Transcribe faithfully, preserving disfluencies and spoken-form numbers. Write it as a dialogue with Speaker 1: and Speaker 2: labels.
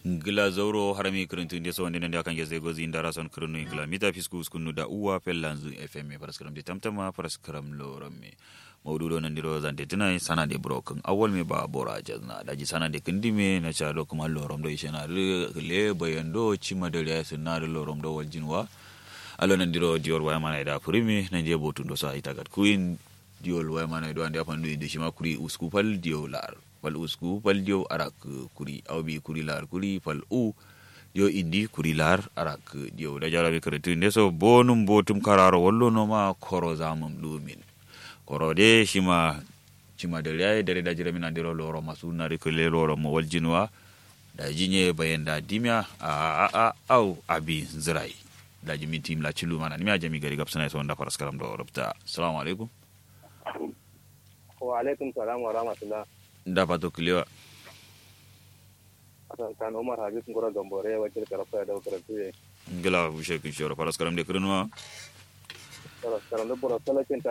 Speaker 1: Gila zauro harami kurintun de so wande nande akan geze gozi indara son kurunu gila mita fisku skunu da uwa pellanzu fm paraskaram de tamtama paraskaram loramme mawdudo nan diro zante tunai sana de broken awol me ba bora jazna daji sana de kindime na cha do kuma lorom do ishena le bayando chima de ya sunna de lorom do waljinwa alo nan diro dior wa mana da primi nan je botundo sa itagat queen diol wa mana do ande apandu de shima kuri uskupal diolar fal usku fal dio arak kuri awbi kuri lar kuri fal u dio indi kuri lar arak dio da jara be kretu ndeso bonum botum kararo wollo no ma koro zamum lumin koro de shima shima de yayi dare da jira mina ndiro loro masuna rikole loro mo waljinwa da jinye bayenda dimya a a a au abi zrai da jimi tim la chilu mana ni ajami gari gapsana so nda paraskaram do robta assalamu alaikum
Speaker 2: wa alaikum salam wa rahmatullah
Speaker 1: nda pato kliwa
Speaker 2: asan kan Umar Habib ngora gambore wakil karafa da karatu
Speaker 1: ngela bushe kin shoro paraskaram de krunwa
Speaker 2: paraskaram do bora salakin